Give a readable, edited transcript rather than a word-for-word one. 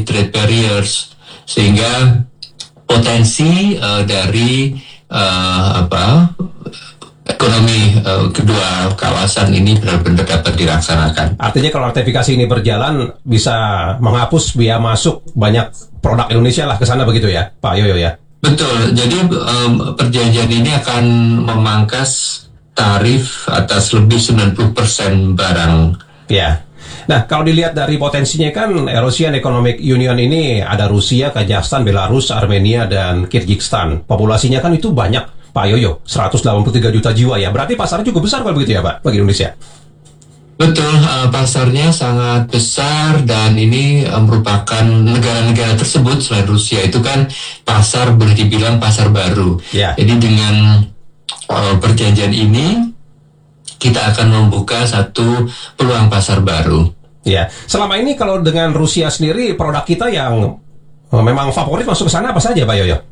trade barriers, sehingga potensi dari ekonomi kedua kawasan ini benar-benar dapat dilaksanakan. Artinya kalau ratifikasi ini berjalan bisa menghapus biaya masuk banyak produk Indonesia lah ke sana, begitu ya Pak Yoyo ya? Betul, jadi perjanjian ini akan memangkas tarif atas lebih 90% barang. Ya. Nah, kalau dilihat dari potensinya kan Eurasian Economic Union ini ada Rusia, Kazakhstan, Belarus, Armenia, dan Kyrgyzstan. Populasinya kan itu banyak, Pak Yoyo, 183 juta jiwa ya. Berarti pasarnya cukup besar kalau begitu ya Pak, bagi Indonesia? Betul, pasarnya sangat besar dan ini merupakan negara-negara tersebut selain Rusia itu kan pasar, boleh dibilang pasar baru. Ya. Jadi dengan perjanjian ini kita akan membuka satu peluang pasar baru. Ya, selama ini kalau dengan Rusia sendiri produk kita yang memang favorit masuk ke sana apa saja Pak Yoyo?